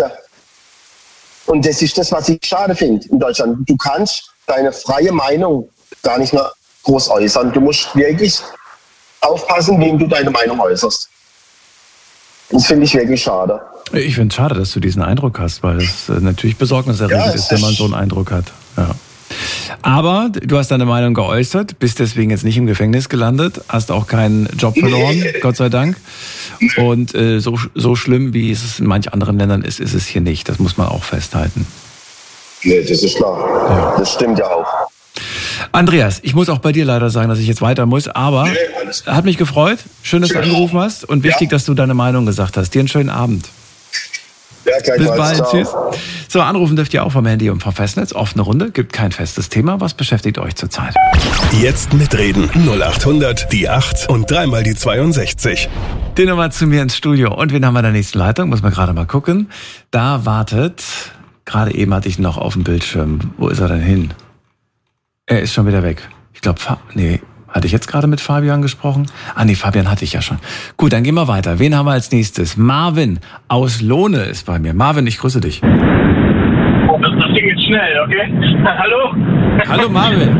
F: und das ist das, was ich schade finde in Deutschland. Du kannst deine freie Meinung gar nicht mehr groß äußern. Du musst wirklich aufpassen, wem du deine Meinung äußerst. Das finde ich wirklich schade.
B: Ich finde es schade, dass du diesen Eindruck hast, weil das natürlich besorgniserregend ist, wenn man so einen Eindruck hat. Ja. Aber du hast deine Meinung geäußert, bist deswegen jetzt nicht im Gefängnis gelandet, hast auch keinen Job verloren, Gott sei Dank. Und so schlimm, wie es in manch anderen Ländern ist es hier nicht. Das muss man auch festhalten.
F: Nee, das ist klar. Ja. Das stimmt ja auch.
B: Andreas, ich muss auch bei dir leider sagen, dass ich jetzt weiter muss, aber hat mich gefreut. Schön, dass du angerufen hast und wichtig, dass du deine Meinung gesagt hast. Dir einen schönen Abend.
F: Ja,
B: bis bald.
F: Ciao.
B: Tschüss. So, anrufen dürft ihr auch vom Handy und vom Festnetz. Offene Runde, gibt kein festes Thema. Was beschäftigt euch zurzeit?
A: Jetzt mitreden. 0800 die 8 und dreimal die 62.
B: Die Nummer zu mir ins Studio. Und wen haben wir in der nächsten Leitung? Muss man gerade mal gucken. Da wartet, gerade eben hatte ich ihn noch auf dem Bildschirm. Wo ist er denn hin? Er ist schon wieder weg. Ich glaube, hatte ich jetzt gerade mit Fabian gesprochen? Nee, Fabian hatte ich ja schon. Gut, dann gehen wir weiter. Wen haben wir als nächstes? Marvin aus Lohne ist bei mir. Marvin, ich grüße dich.
G: Das Ding ist schnell, okay? Hallo?
B: Hallo Marvin.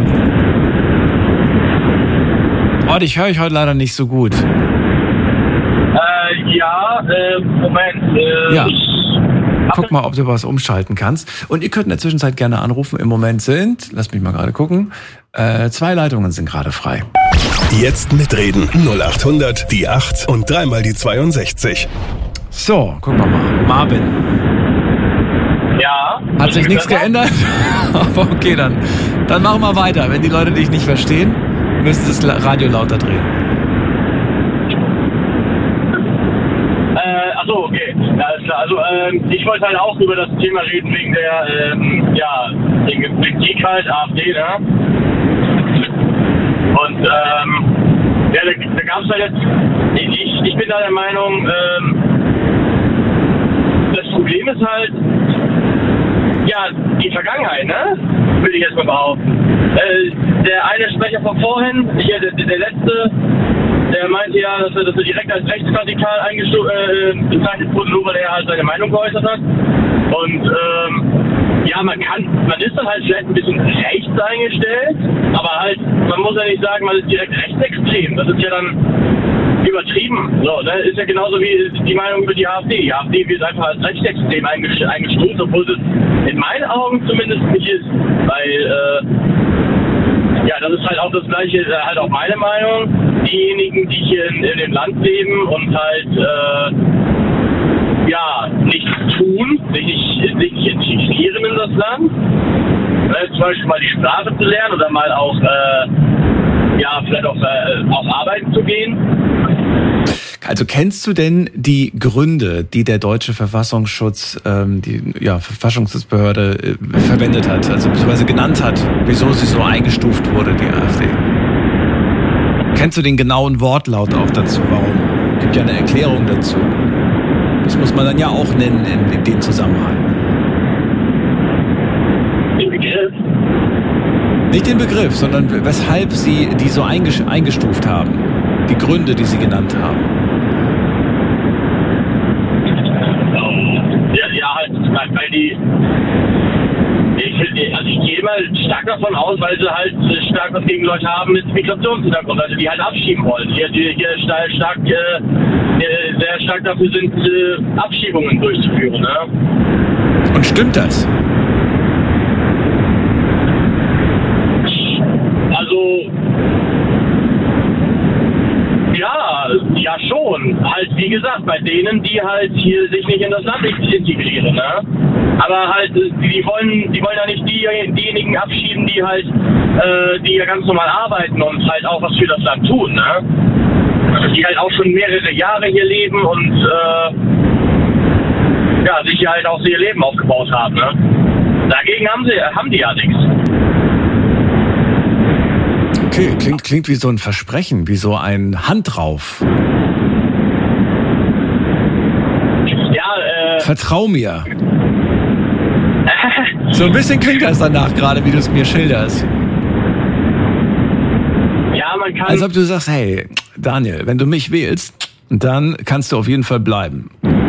B: Ich höre euch heute leider nicht so gut.
G: Moment.
B: Ja. Guck mal, ob du was umschalten kannst. Und ihr könnt in der Zwischenzeit gerne anrufen. Im Moment sind, lass mich mal gerade gucken, 2 Leitungen sind gerade frei.
A: Jetzt mitreden. 0800 die 8 und dreimal die 62.
B: So, gucken wir mal. Marvin.
G: Ja.
B: Hat sich nichts geändert? Aber okay, dann machen wir weiter. Wenn die Leute dich nicht verstehen, müssen Sie das Radio lauter drehen.
G: Achso, okay. Ja, alles klar. Also, ich wollte halt auch über das Thema reden wegen der, wegen Politik halt, AfD, ne? Und, da gab es halt jetzt, ich bin da der Meinung, das Problem ist halt, ja, die Vergangenheit, ne? Würde ich jetzt mal behaupten. Der eine Sprecher von vorhin, hier, der letzte, der meinte ja, dass er direkt als rechtsradikal bezeichnet wurde, nur weil er halt seine Meinung geäußert hat. Und ja, man ist dann halt vielleicht ein bisschen rechts eingestellt, aber halt, man muss ja nicht sagen, man ist direkt rechtsextrem. Das ist ja dann übertrieben. So, ne? Ist ja genauso wie die Meinung über die AfD. Die AfD wird einfach als rechtsextrem eingestuft, obwohl es in meinen Augen zumindest nicht ist. Weil, ja, das ist halt auch das Gleiche, halt auch meine Meinung. Diejenigen, die hier in dem Land leben und halt, ja, nichts tun, sich nicht integrieren in das Land, zum Beispiel mal die Sprache zu lernen oder mal auch, ja, vielleicht auch arbeiten zu gehen.
B: Also kennst du denn die Gründe, die der deutsche Verfassungsschutz, die Verfassungsschutzbehörde verwendet hat, also beziehungsweise genannt hat, wieso sie so eingestuft wurde, die AfD? Kennst du den genauen Wortlaut auch dazu? Warum? Gibt ja eine Erklärung dazu. Das muss man dann ja auch nennen in dem Zusammenhang.
G: Den Begriff?
B: Nicht den Begriff, sondern weshalb sie die so eingestuft haben. Die Gründe, die sie genannt haben.
G: Ja, halt, weil ich gehe mal stark davon aus, weil sie halt stark was gegen Leute haben mit Migrationshintergrund, also die halt abschieben wollen. Hier sehr stark dafür sind, Abschiebungen durchzuführen. Ne?
B: Und stimmt das?
G: Also, ja schon. Halt, wie gesagt, bei denen, die halt hier sich nicht in das Land integrieren, ne? Aber halt, die wollen ja nicht diejenigen abschieben, die halt, die ja ganz normal arbeiten und halt auch was für das Land tun, ne? Die halt auch schon mehrere Jahre hier leben und, ja, sich halt auch ihr Leben aufgebaut haben, ne? Dagegen haben die ja nichts.
B: Okay, klingt wie so ein Versprechen, wie so ein Hand drauf.
G: Ja,
B: Vertrau mir. So ein bisschen klingt das danach gerade, wie du es mir schilderst.
G: Ja, man kann...
B: Als ob du sagst, hey, Daniel, wenn du mich wählst, dann kannst du auf jeden Fall bleiben.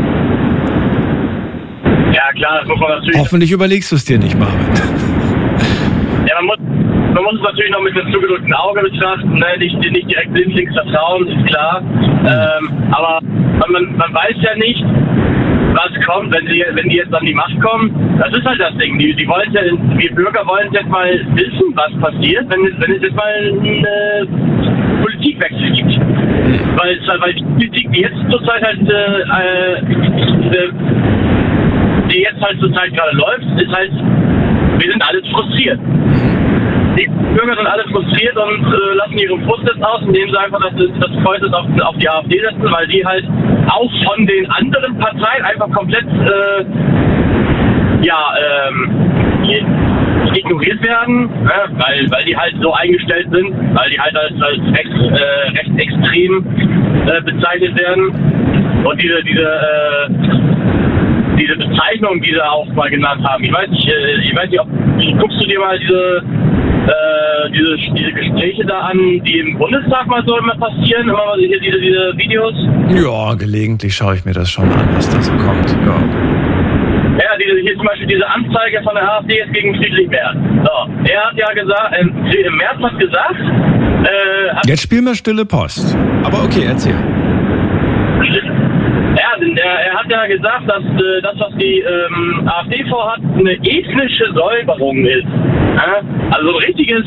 G: Ja, klar, das muss man natürlich...
B: Hoffentlich überlegst du es dir nicht, Marvin.
G: Ja, man muss es natürlich noch mit einem zugedrückten Auge betrachten, ne? Nicht direkt blindlings vertrauen, ist klar. Aber man weiß ja nicht, was kommt, wenn die jetzt an die Macht kommen. Das ist halt das Ding. Die wollen ja, wir Bürger wollen jetzt mal wissen, was passiert, wenn es jetzt mal einen Politikwechsel gibt. Weil die Politik, die jetzt zurzeit halt gerade läuft, ist halt, wir sind alle frustriert. Die Bürger sind alle frustriert und lassen ihren Frust jetzt aus, indem sie einfach das Kreuz auf die AfD setzen, weil die halt auch von den anderen Parteien einfach komplett ignoriert werden, weil die halt so eingestellt sind, weil die halt als rechtsextrem bezeichnet werden. Und diese Bezeichnung, die sie auch mal genannt haben, ich weiß nicht, guckst du dir mal diese Gespräche da an, die im Bundestag mal so immer passieren, immer mal diese Videos?
B: Ja, gelegentlich schaue ich mir das schon an, was da so kommt. Ja,
G: hier zum Beispiel diese Anzeige von der AfD jetzt gegen Friedrich Merz. So, er hat ja gesagt, Merz hat gesagt...
B: jetzt spielen wir stille Post. Aber okay, erzähl.
G: Er hat ja gesagt, dass das, was die AfD vorhat, eine ethnische Säuberung ist. Also ein richtiges,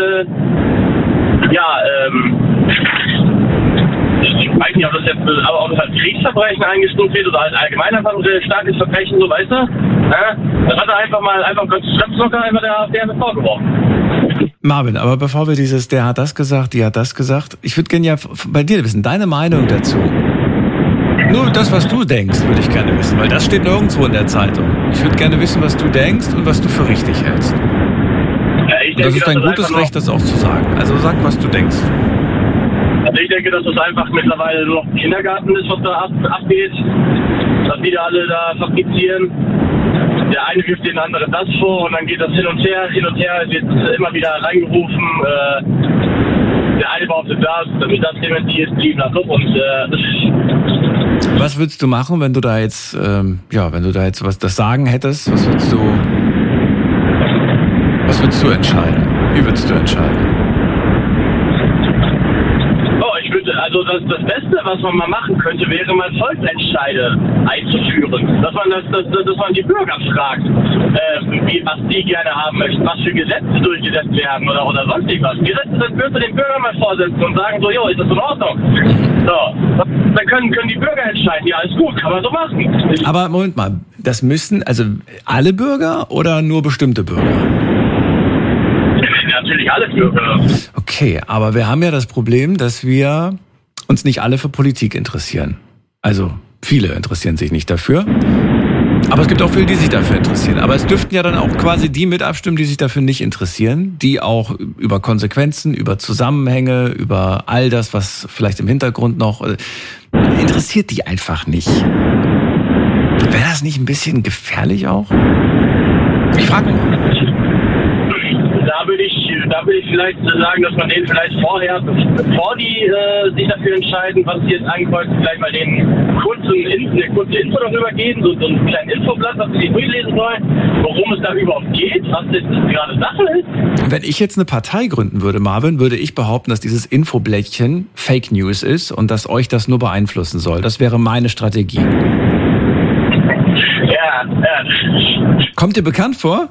G: ich weiß nicht, ob das jetzt als Kriegsverbrechen eingestuft wird oder als allgemein einfach ein starkes Verbrechen, so weißt du. Das hat er einfach ganz locker der AfD vorgeworfen.
B: Marvin, aber bevor wir der hat das gesagt, die hat das gesagt, ich würde gerne ja bei dir wissen, deine Meinung dazu. Nur das, was du denkst, würde ich gerne wissen, weil das steht nirgendwo in der Zeitung. Ich würde gerne wissen, was du denkst und was du für richtig hältst. Und das ist dein gutes Recht, das auch zu sagen. Also sag, was du denkst.
G: Also ich denke, dass das einfach mittlerweile nur noch ein Kindergarten ist, was da abgeht. Dass die da alle da fabrizieren. Der eine wirft den anderen das vor und dann geht das hin und her wird immer wieder reingerufen. Der eine behauptet das, damit das dementiert, blablabla. Und
B: was würdest du machen, wenn du da jetzt, was das Sagen hättest? Was würdest du entscheiden? Wie würdest du entscheiden?
G: Also das Beste, was man mal machen könnte, wäre mal Volksentscheide einzuführen. Dass man die Bürger fragt, was die gerne haben möchten, was für Gesetze durchgesetzt werden oder sonst irgendwas. Gesetze den Bürger mal vorsetzen und sagen so, jo, ist das in Ordnung? So, dann können die Bürger entscheiden, ja, ist gut, kann man so machen.
B: Aber Moment mal, das müssen also alle Bürger oder nur bestimmte Bürger?
G: Natürlich alle Bürger.
B: Okay, aber wir haben ja das Problem, dass wir uns nicht alle für Politik interessieren. Also viele interessieren sich nicht dafür. Aber es gibt auch viele, die sich dafür interessieren. Aber es dürften ja dann auch quasi die mit abstimmen, die sich dafür nicht interessieren, die auch über Konsequenzen, über Zusammenhänge, über all das, was vielleicht im Hintergrund noch interessiert, die einfach nicht. Wäre das nicht ein bisschen gefährlich auch? Ich frage mal.
G: Da würde ich vielleicht sagen, dass man denen vielleicht vorher, bevor die sich dafür entscheiden, was sie jetzt ankreuzen, vielleicht mal denen eine kurze Info darüber geben, so ein kleines Infoblatt, was sie durchlesen sollen, worum es da überhaupt geht, was jetzt gerade Sache ist.
B: Wenn ich jetzt eine Partei gründen würde, Marvin, würde ich behaupten, dass dieses Infoblättchen Fake News ist und dass euch das nur beeinflussen soll. Das wäre meine Strategie.
G: Ja.
B: Kommt dir bekannt vor?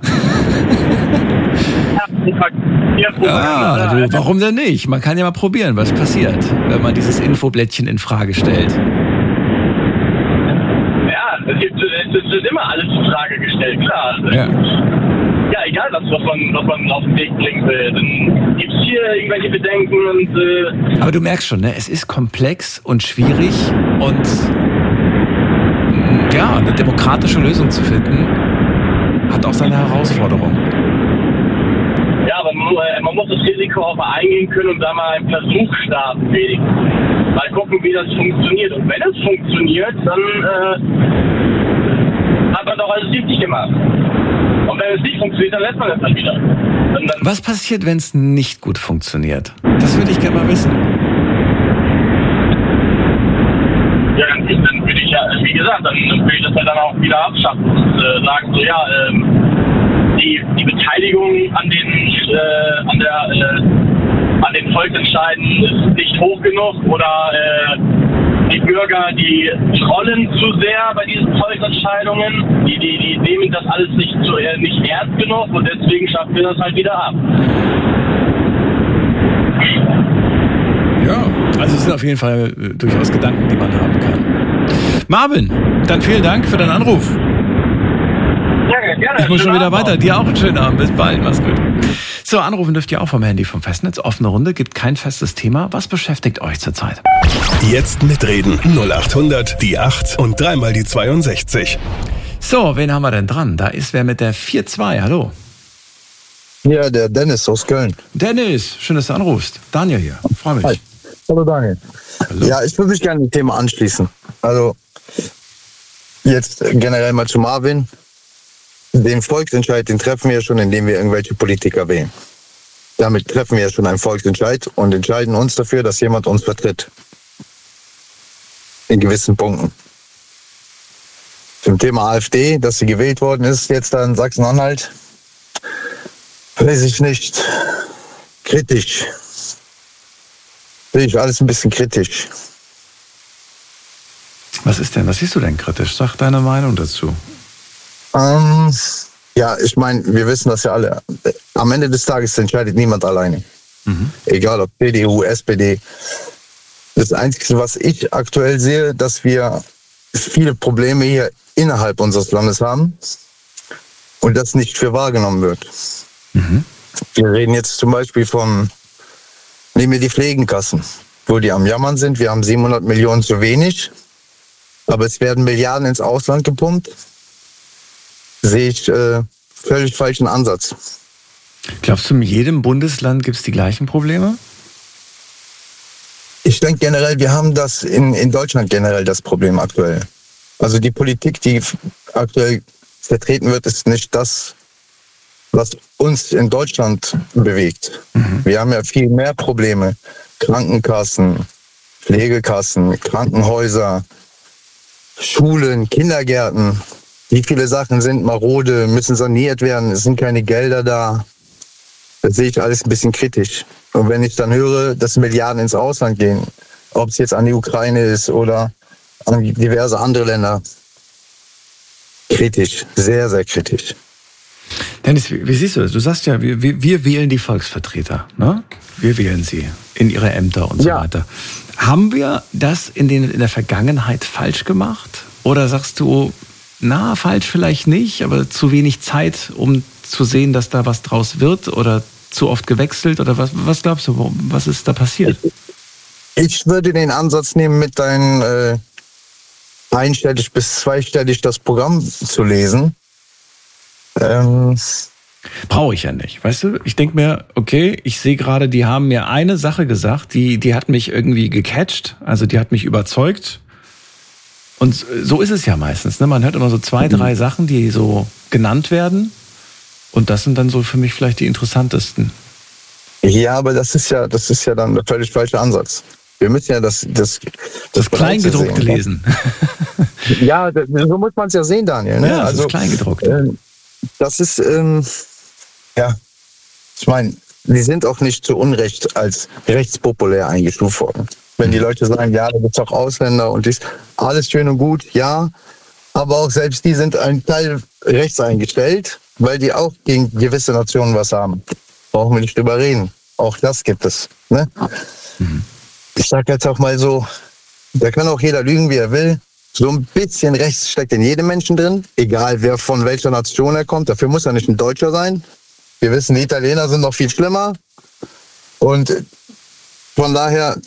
B: Warum denn nicht? Man kann ja mal probieren, was passiert, wenn man dieses Infoblättchen in Frage stellt.
G: Ja, es wird immer alles in Frage gestellt, klar. Ja, egal, was man auf den Weg bringen will. Dann gibt es hier irgendwelche Bedenken und...
B: Aber du merkst schon, ne? Es ist komplex und schwierig und ja, eine demokratische Lösung zu finden, hat auch seine Herausforderung.
G: Ja, aber man muss das Risiko auch mal eingehen können und da mal einen Versuch starten, wenigstens. Mal gucken, wie das funktioniert. Und wenn es funktioniert, dann hat man doch alles richtig gemacht. Und wenn es nicht funktioniert, dann lässt man es dann wieder.
B: Was passiert, wenn es nicht gut funktioniert? Das würde ich gerne mal wissen.
G: Ja, dann würde ich ja, wie gesagt, dann würde ich das ja dann auch wieder abschaffen und sagen so, ja, die Beteiligung an den Volksentscheiden ist nicht hoch genug oder die Bürger, die trollen zu sehr bei diesen Volksentscheidungen, die nehmen das alles nicht ernst genug und deswegen schaffen wir das halt wieder ab.
B: Ja, also es sind auf jeden Fall durchaus Gedanken, die man haben kann. Marvin, dann vielen Dank für deinen Anruf.
G: Ja, gerne.
B: Ich muss schon wieder weiter. Dir auch einen schönen Abend. Bis bald. Mach's gut. So, anrufen dürft ihr auch vom Handy vom Festnetz. Offene Runde, gibt kein festes Thema. Was beschäftigt euch zurzeit?
A: Jetzt mitreden. 0800 die 8 und dreimal die 62.
B: So, wen haben wir denn dran? Da ist wer mit der 4-2. Hallo.
H: Ja, der Dennis aus Köln.
B: Dennis, schön, dass du anrufst. Daniel hier. Freue mich.
H: Hi. Hallo Daniel.
B: Hallo.
H: Ja, ich würde mich gerne dem Thema anschließen. Also jetzt generell mal zu Marvin. Den Volksentscheid, den treffen wir schon, indem wir irgendwelche Politiker wählen. Damit treffen wir schon einen Volksentscheid und entscheiden uns dafür, dass jemand uns vertritt. In gewissen Punkten. Zum Thema AfD, dass sie gewählt worden ist, jetzt da in Sachsen-Anhalt, weiß ich nicht. Kritisch. Sehe ich alles ein bisschen kritisch.
B: Was ist denn? Was siehst du denn kritisch? Sag deine Meinung dazu.
H: Ja, ich meine, wir wissen das ja alle. Am Ende des Tages entscheidet niemand alleine. Mhm. Egal ob CDU, SPD. Das Einzige, was ich aktuell sehe, dass wir viele Probleme hier innerhalb unseres Landes haben und das nicht für wahrgenommen wird.
B: Mhm.
H: Wir reden jetzt zum Beispiel nehmen wir die Pflegenkassen, wo die am Jammern sind. Wir haben 700 Millionen zu wenig, aber es werden Milliarden ins Ausland gepumpt. Sehe ich völlig falschen Ansatz.
B: Glaubst du, in jedem Bundesland gibt es die gleichen Probleme?
H: Ich denke generell, wir haben das in Deutschland generell das Problem aktuell. Also die Politik, die aktuell vertreten wird, ist nicht das, was uns in Deutschland bewegt. Wir haben ja viel mehr Probleme. Krankenkassen, Pflegekassen, Krankenhäuser, Schulen, Kindergärten. Wie viele Sachen sind marode, müssen saniert werden, es sind keine Gelder da. Das sehe ich alles ein bisschen kritisch. Und wenn ich dann höre, dass Milliarden ins Ausland gehen, ob es jetzt an die Ukraine ist oder an diverse andere Länder, kritisch, sehr, sehr kritisch.
B: Dennis, wie siehst du das? Du sagst ja, wir wählen die Volksvertreter, ne? Wir wählen sie in ihre Ämter und so weiter. Haben wir das in der Vergangenheit falsch gemacht? Oder sagst du, na, falsch vielleicht nicht, aber zu wenig Zeit, um zu sehen, dass da was draus wird, oder zu oft gewechselt, oder was glaubst du, was ist da passiert?
H: Ich würde den Ansatz nehmen, mit deinen einstellig bis zweistellig das Programm zu lesen.
B: Brauche ich ja nicht, weißt du? Ich denke mir, okay, ich sehe gerade, die haben mir eine Sache gesagt, die hat mich irgendwie gecatcht, also die hat mich überzeugt. Und so ist es ja meistens, ne? Man hört immer so 2, 3 Sachen, die so genannt werden. Und das sind dann so für mich vielleicht die interessantesten.
H: Ja, aber das ist ja dann der völlig falsche Ansatz. Wir müssen ja das
B: Kleingedruckte lesen.
H: Ja, so muss man es ja sehen, Daniel. Ne?
B: Ja, das ist Kleingedruckte.
H: Das ist, ich meine, die sind auch nicht zu Unrecht als rechtspopulär eingestuft worden. Wenn die Leute sagen, ja, da gibt es auch Ausländer und dies, alles schön und gut, ja, aber auch selbst die sind ein Teil rechts eingestellt, weil die auch gegen gewisse Nationen was haben. Brauchen wir nicht drüber reden. Auch das gibt es. Ne? Ich sage jetzt auch mal so, da kann auch jeder lügen, wie er will. So ein bisschen rechts steckt in jedem Menschen drin, egal wer von welcher Nation er kommt. Dafür muss er nicht ein Deutscher sein. Wir wissen, die Italiener sind noch viel schlimmer. Und von daher,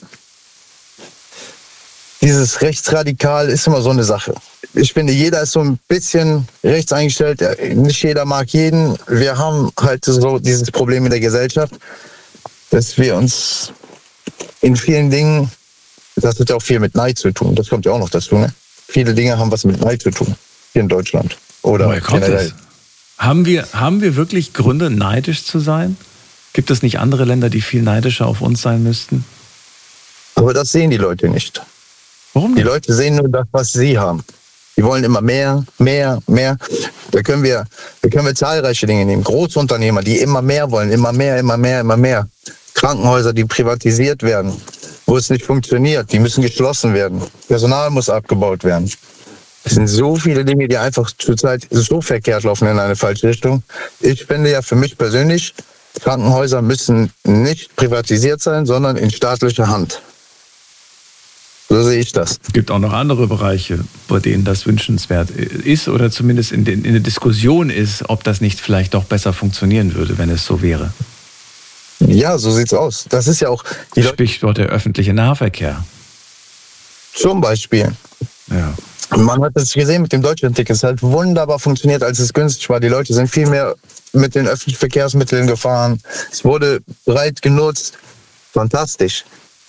H: dieses Rechtsradikal ist immer so eine Sache. Ich finde, jeder ist so ein bisschen rechts eingestellt. Nicht jeder mag jeden. Wir haben halt so dieses Problem in der Gesellschaft, dass wir uns in vielen Dingen, das hat ja auch viel mit Neid zu tun. Das kommt ja auch noch dazu, ne? Viele Dinge haben was mit Neid zu tun, hier in Deutschland. Oder
B: woher kommt generell. Haben wir wirklich Gründe, neidisch zu sein? Gibt es nicht andere Länder, die viel neidischer auf uns sein müssten?
H: Aber das sehen die Leute nicht.
B: Warum nicht?
H: Die Leute sehen nur das, was sie haben. Die wollen immer mehr, mehr, mehr. Da können wir zahlreiche Dinge nehmen. Großunternehmer, die immer mehr wollen, immer mehr, immer mehr, immer mehr. Krankenhäuser, die privatisiert werden, wo es nicht funktioniert, die müssen geschlossen werden. Personal muss abgebaut werden. Es sind so viele Dinge, die einfach zurzeit so verkehrt laufen in eine falsche Richtung. Ich finde ja für mich persönlich, Krankenhäuser müssen nicht privatisiert sein, sondern in staatlicher Hand. So sehe ich das.
B: Es gibt auch noch andere Bereiche, bei denen das wünschenswert ist oder zumindest in der Diskussion ist, ob das nicht vielleicht doch besser funktionieren würde, wenn es so wäre.
H: Ja, so sieht's aus. Das ist ja auch die
B: Stichwort der öffentliche Nahverkehr.
H: Zum Beispiel.
B: Ja.
H: Man hat es gesehen mit dem Deutschlandticket. Es hat wunderbar funktioniert, als es günstig war. Die Leute sind viel mehr mit den öffentlichen Verkehrsmitteln gefahren. Es wurde breit genutzt. Fantastisch.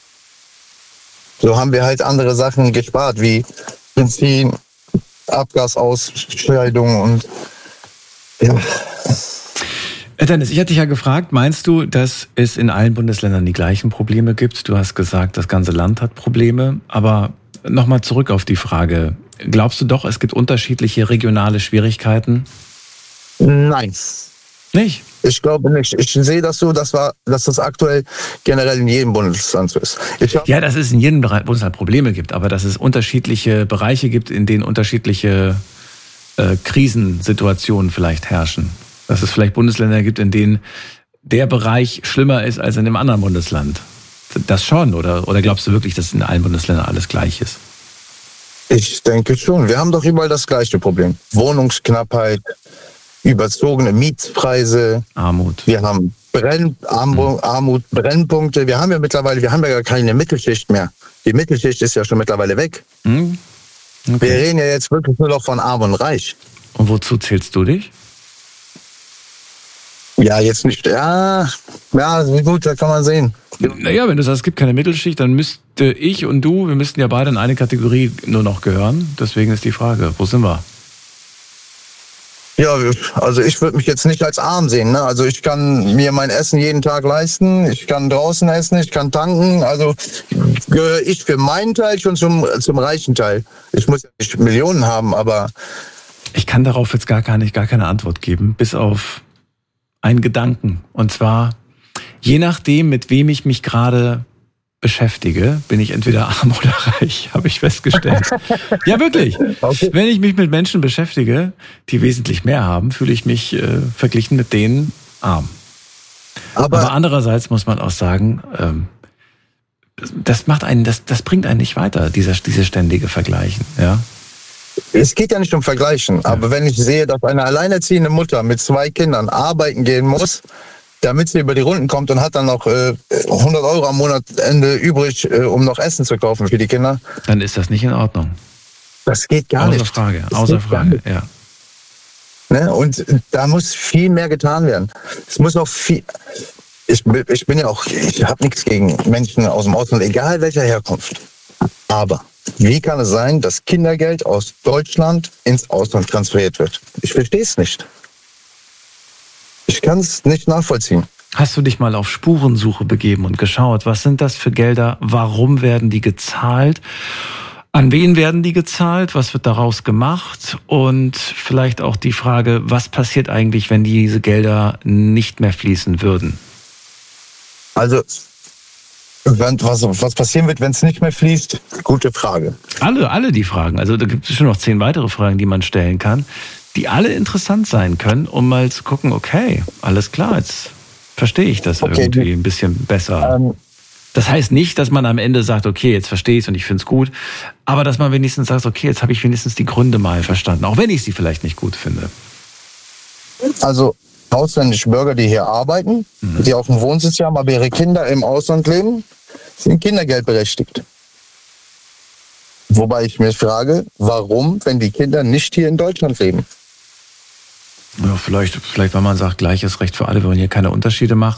H: So haben wir halt andere Sachen gespart, wie Benzin, Abgasausscheidung und ja.
B: Dennis, ich hatte dich ja gefragt, meinst du, dass es in allen Bundesländern die gleichen Probleme gibt? Du hast gesagt, das ganze Land hat Probleme, aber nochmal zurück auf die Frage. Glaubst du doch, es gibt unterschiedliche regionale Schwierigkeiten?
H: Nein.
B: Nicht?
H: Ich glaube nicht. Ich sehe das so, dass das aktuell generell in jedem Bundesland so ist.
B: Ja, dass es in jedem Bundesland Probleme gibt, aber dass es unterschiedliche Bereiche gibt, in denen unterschiedliche Krisensituationen vielleicht herrschen. Dass es vielleicht Bundesländer gibt, in denen der Bereich schlimmer ist als in einem anderen Bundesland. Das schon, oder glaubst du wirklich, dass in allen Bundesländern alles gleich ist?
H: Ich denke schon. Wir haben doch überall das gleiche Problem. Wohnungsknappheit, überzogene Mietpreise.
B: Armut.
H: Wir haben Armut, Brennpunkte. Wir haben ja gar keine Mittelschicht mehr. Die Mittelschicht ist ja schon mittlerweile weg.
B: Okay.
H: Wir reden ja jetzt wirklich nur noch von Arm und Reich.
B: Und wozu zählst du dich?
H: Ja, jetzt nicht. Ja, gut, da kann man sehen.
B: Naja, wenn du sagst, es gibt keine Mittelschicht, dann müsste ich und du, wir müssten ja beide in eine Kategorie nur noch gehören. Deswegen ist die Frage, wo sind wir?
H: Ja, also ich würde mich jetzt nicht als arm sehen. Ne? Also ich kann mir mein Essen jeden Tag leisten, ich kann draußen essen, ich kann tanken. Also gehöre ich für meinen Teil schon zum reichen Teil. Ich muss ja nicht Millionen haben, aber...
B: Ich kann darauf jetzt gar keine Antwort geben, bis auf einen Gedanken. Und zwar, je nachdem, mit wem ich mich gerade beschäftige, bin ich entweder arm oder reich, habe ich festgestellt. Ja, wirklich. Okay. Wenn ich mich mit Menschen beschäftige, die wesentlich mehr haben, fühle ich mich verglichen mit denen arm. Aber andererseits muss man auch sagen, das bringt einen nicht weiter, diese ständige Vergleichen. Ja?
H: Es geht ja nicht um Vergleichen, aber wenn ich sehe, dass eine alleinerziehende Mutter mit 2 Kindern arbeiten gehen muss, damit sie über die Runden kommt und hat dann noch 100 € am Monatsende übrig, um noch Essen zu kaufen für die Kinder.
B: Dann ist das nicht in Ordnung.
H: Das geht gar nicht.
B: Außer Frage, ja.
H: Ne? Und da muss viel mehr getan werden. Es muss auch viel... Ich habe nichts gegen Menschen aus dem Ausland, egal welcher Herkunft. Aber wie kann es sein, dass Kindergeld aus Deutschland ins Ausland transferiert wird? Ich verstehe es nicht. Ich kann es nicht nachvollziehen.
B: Hast du dich mal auf Spurensuche begeben und geschaut, was sind das für Gelder, warum werden die gezahlt, an wen werden die gezahlt, was wird daraus gemacht und vielleicht auch die Frage, was passiert eigentlich, wenn diese Gelder nicht mehr fließen würden?
H: Also, was passieren wird, wenn es nicht mehr fließt? Gute Frage.
B: Alle die Fragen, also da gibt es schon noch 10 weitere Fragen, die man stellen kann, die alle interessant sein können, um mal zu gucken, okay, alles klar, jetzt verstehe ich das irgendwie ein bisschen besser. Das heißt nicht, dass man am Ende sagt, okay, jetzt verstehe ich es und ich finde es gut, aber dass man wenigstens sagt, okay, jetzt habe ich wenigstens die Gründe mal verstanden, auch wenn ich sie vielleicht nicht gut finde.
H: Also ausländische Bürger, die hier arbeiten, die auch einen Wohnsitz haben, aber ihre Kinder im Ausland leben, sind kindergeldberechtigt. Wobei ich mich frage, warum, wenn die Kinder nicht hier in Deutschland leben?
B: Ja, vielleicht, weil man sagt, gleiches Recht für alle, wir wollen hier keine Unterschiede machen.